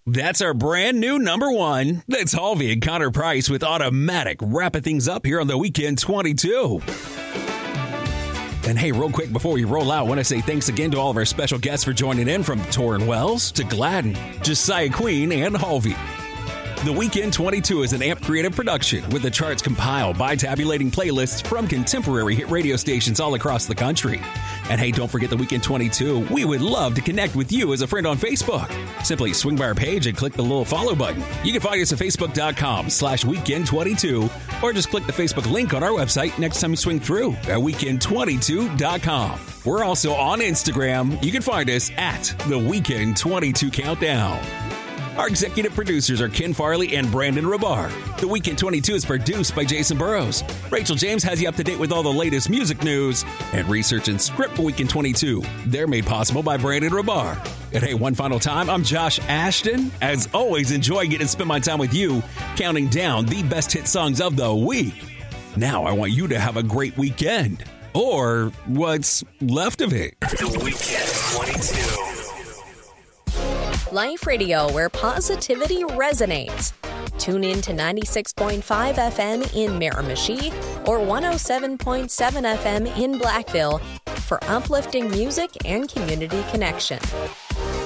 That's our brand new number one. That's Halvey and Connor Price with Automatic, wrapping things up here on the Weekend 22. And hey, real quick before we roll out, I want to say thanks again to all of our special guests for joining in, from Torrin Wells to Gladden, Josiah Queen, and Halvey. The Weekend 22 is an AMP creative production with the charts compiled by tabulating playlists from contemporary hit radio stations all across the country. And hey, don't forget the Weekend 22. We would love to connect with you as a friend on Facebook. Simply swing by our page and click the little follow button. You can find us at facebook.com/weekend22 or just click the Facebook link on our website next time you swing through at weekend22.com. We're also on Instagram. You can find us at the Weekend 22 Countdown. Our executive producers are Ken Farley and Brandon Rabar. The Weekend 22 is produced by Jason Burrows. Rachel James has you up to date with all the latest music news and research and script for Weekend 22. They're made possible by Brandon Rabar. And hey, one final time, I'm Josh Ashton. As always, enjoy getting to spend my time with you, counting down the best hit songs of the week. Now I want you to have a great weekend. Or what's left of it. The Weekend 22. Life Radio, where positivity resonates. Tune in to 96.5 FM in Miramichi or 107.7 FM in Blackville for uplifting music and community connection.